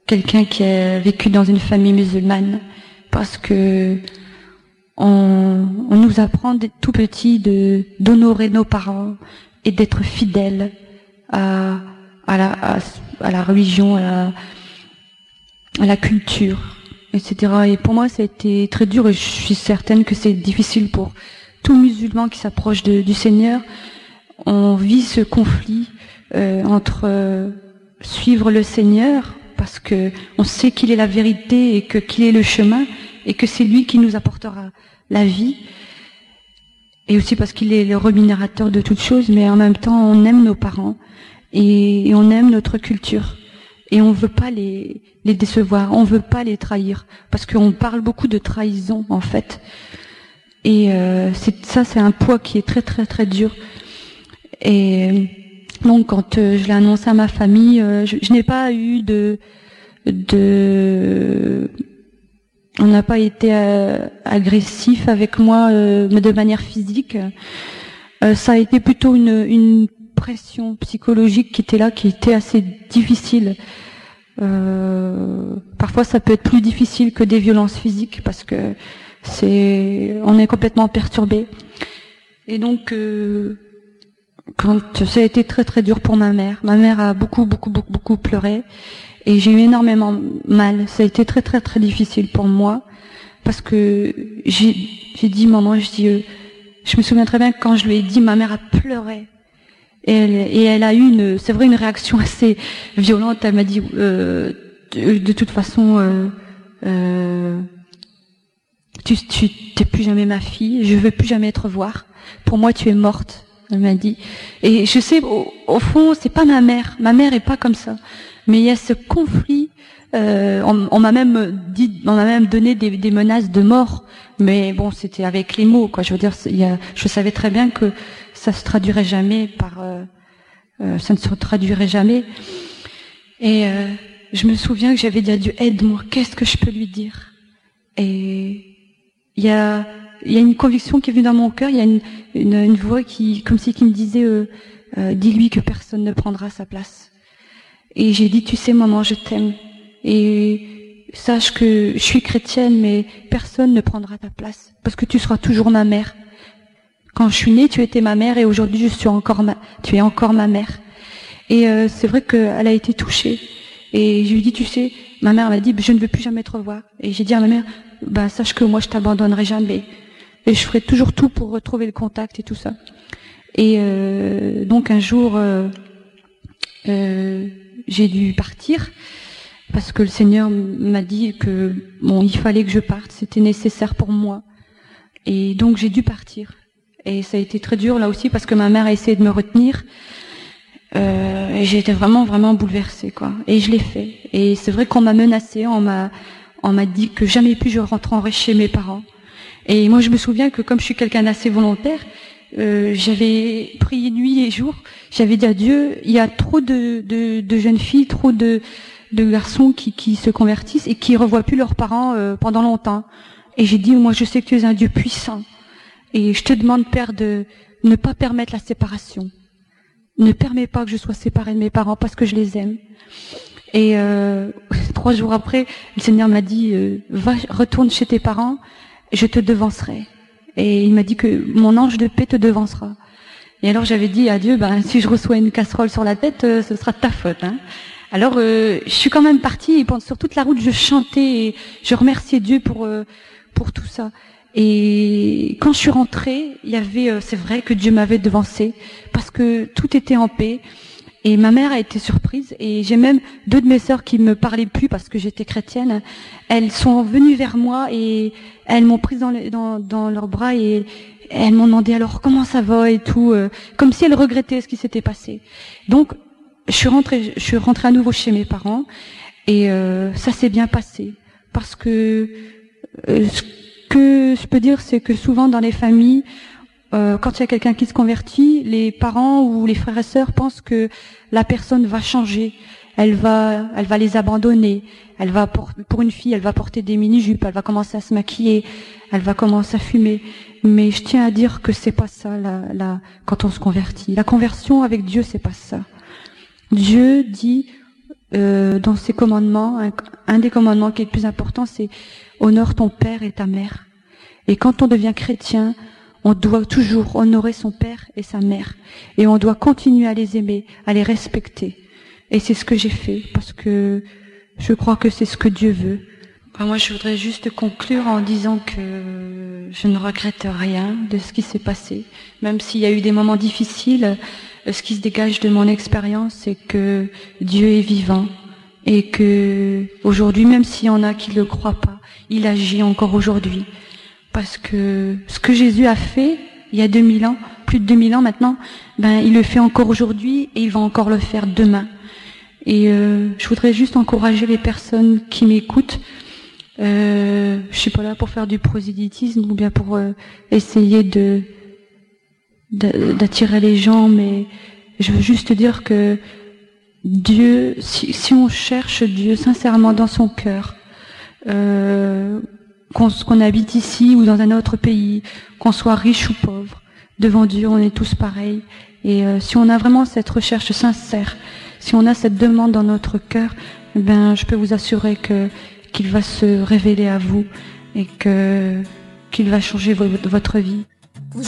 quelqu'un qui a vécu dans une famille musulmane, parce que on nous apprend dès tout petit d'honorer nos parents et d'être fidèles à la religion, à la culture, etc. Et pour moi, ça a été très dur, et je suis certaine que c'est difficile pour tout musulman qui s'approche du Seigneur. On vit ce conflit entre suivre le Seigneur, parce que on sait qu'il est la vérité et qu'il est le chemin, et que c'est lui qui nous apportera la vie, et aussi parce qu'il est le rémunérateur de toutes choses, mais en même temps, on aime nos parents, et on aime notre culture. Et on veut pas les décevoir, on veut pas les trahir, parce qu'on parle beaucoup de trahison en fait. Et c'est un poids qui est très très très dur. Et donc quand je l'ai annoncé à ma famille, je n'ai pas eu on n'a pas été agressif avec moi, mais de manière physique. Ça a été plutôt une pression psychologique qui était là, qui était assez difficile. Parfois ça peut être plus difficile que des violences physiques, parce que on est complètement perturbé. Et donc quand ça a été très très dur pour ma mère a beaucoup pleuré, et j'ai eu énormément mal. Ça a été très très très difficile pour moi, parce que j'ai dit maman, je me souviens très bien que quand je lui ai dit, ma mère a pleuré. Et elle a eu c'est vrai, une réaction assez violente. Elle m'a dit, de toute façon, tu t'es plus jamais ma fille, je veux plus jamais te revoir. Pour moi, tu es morte, elle m'a dit. Et je sais, au fond, c'est pas ma mère est pas comme ça. Mais il y a ce conflit. On m'a même donné des menaces de mort. Mais bon, c'était avec les mots, quoi. Je veux dire, je savais très bien que ça se traduirait jamais ça ne se traduirait jamais. Et je me souviens que j'avais dit à Dieu, aide-moi, qu'est-ce que je peux lui dire? Et il y a une conviction qui est venue dans mon cœur, il y a une voix qui me disait, dis-lui que personne ne prendra sa place. Et j'ai dit, tu sais maman, je t'aime. Et sache que je suis chrétienne, mais personne ne prendra ta place, parce que tu seras toujours ma mère. Quand je suis née, tu étais ma mère, et aujourd'hui, tu es encore ma mère. Et c'est vrai qu'elle a été touchée. Et je lui dis, tu sais, ma mère m'a dit, je ne veux plus jamais te revoir. Et j'ai dit à ma mère, sache que moi, je t'abandonnerai jamais. Et je ferai toujours tout pour retrouver le contact et tout ça. Et donc un jour, j'ai dû partir, parce que le Seigneur m'a dit que il fallait que je parte, c'était nécessaire pour moi. Et donc j'ai dû partir. Et ça a été très dur là aussi, parce que ma mère a essayé de me retenir. Et j'ai été vraiment vraiment bouleversée, quoi. Et je l'ai fait. Et c'est vrai qu'on m'a menacée, on m'a dit que jamais plus je rentrerai chez mes parents. Et moi je me souviens que comme je suis quelqu'un d'assez volontaire, j'avais prié nuit et jour. J'avais dit à Dieu, il y a trop de jeunes filles, trop de garçons qui se convertissent et qui revoient plus leurs parents pendant longtemps. Et j'ai dit, moi je sais que tu es un Dieu puissant, et je te demande, Père, de ne pas permettre la séparation. Ne permets pas que je sois séparée de mes parents, parce que je les aime. Et 3 jours après, le Seigneur m'a dit, va, retourne chez tes parents, je te devancerai. Et il m'a dit que mon ange de paix te devancera. Et alors j'avais dit à Dieu, si je reçois une casserole sur la tête, ce sera de ta faute, hein. Alors je suis quand même partie, et sur toute la route je chantais et je remerciais Dieu pour tout ça. Et quand je suis rentrée, il y avait, c'est vrai que Dieu m'avait devancée, parce que tout était en paix. Et ma mère a été surprise, et j'ai même 2 de mes sœurs qui me parlaient plus parce que j'étais chrétienne. Elles sont venues vers moi et elles m'ont prise dans leurs bras, et elles m'ont demandé alors comment ça va et tout, comme si elles regrettaient ce qui s'était passé. Donc je suis rentrée à nouveau chez mes parents, et ça s'est bien passé, parce que ce que je peux dire, c'est que souvent dans les familles, quand il y a quelqu'un qui se convertit, les parents ou les frères et sœurs pensent que la personne va changer, elle va les abandonner, pour une fille, elle va porter des mini-jupes, elle va commencer à se maquiller, elle va commencer à fumer. Mais je tiens à dire que c'est pas ça, quand on se convertit. La conversion avec Dieu, c'est pas ça. Dieu dit, dans ces commandements, un des commandements qui est le plus important, c'est honore ton père et ta mère. Et quand on devient chrétien, on doit toujours honorer son père et sa mère. Et on doit continuer à les aimer, à les respecter. Et c'est ce que j'ai fait, parce que je crois que c'est ce que Dieu veut. Moi, je voudrais juste conclure en disant que je ne regrette rien de ce qui s'est passé. Même s'il y a eu des moments difficiles, ce qui se dégage de mon expérience, c'est que Dieu est vivant. Et que aujourd'hui, même s'il y en a qui ne le croient pas, il agit encore aujourd'hui. Parce que ce que Jésus a fait il y a 2000 ans, plus de 2000 ans maintenant, il le fait encore aujourd'hui et il va encore le faire demain. Et je voudrais juste encourager les personnes qui m'écoutent. Je suis pas là pour faire du prosélytisme ou bien pour essayer d'attirer les gens, mais je veux juste dire que Dieu, si on cherche Dieu sincèrement dans son cœur, qu'on habite ici ou dans un autre pays, qu'on soit riche ou pauvre, devant Dieu on est tous pareils. Et si on a vraiment cette recherche sincère, si on a cette demande dans notre cœur, je peux vous assurer qu'il va se révéler à vous et qu'il va changer votre vie.